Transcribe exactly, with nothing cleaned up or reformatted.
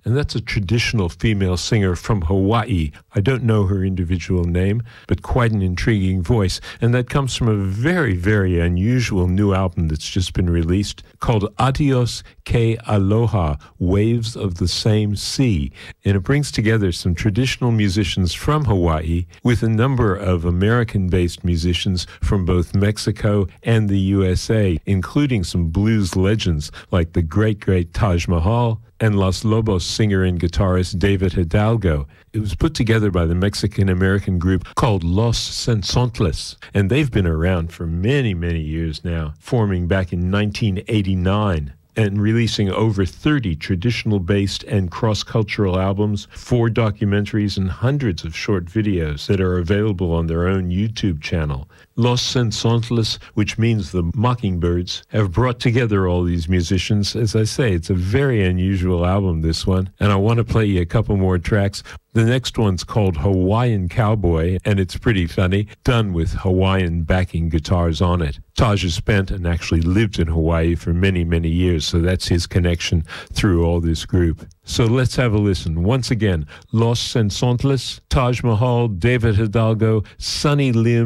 and that's a traditional female singer from Hawaii. I don't know her individual name, but quite an intriguing voice. And that comes from a very, very unusual new album that's just been released called Adios Ke Aloha, Waves of the Same Sea. And it brings together some traditional musicians from Hawaii with a number of American-based musicians from both Mexico and the U S A, including some blues legends like the great, great Taj Mahal and Los Lobos singer and guitarist David Hidalgo. It was put together by the Mexican-American group called Los Sensontles, and they've been around for many, many years now, forming back in nineteen eighty-nine. And releasing over thirty traditional-based and cross-cultural albums, four documentaries, and hundreds of short videos that are available on their own YouTube channel. Los Sensontles, which means the Mockingbirds, have brought together all these musicians. As I say, it's a very unusual album, this one, and I want to play you a couple more tracks. The next one's called Hawaiian Cowboy, and it's pretty funny, done with Hawaiian backing guitars on it. Taj has spent and actually lived in Hawaii for many, many years, so that's his connection through all this group. So let's have a listen. Once again, Los Sensontles, Taj Mahal, David Hidalgo, Sonny Lim,